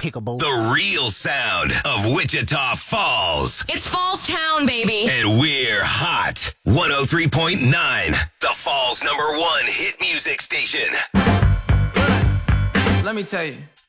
Pickable. The real sound of Wichita Falls. It's Falls Town, baby. And we're hot. 103.9, the Falls #1 hit music station. Let me tell you.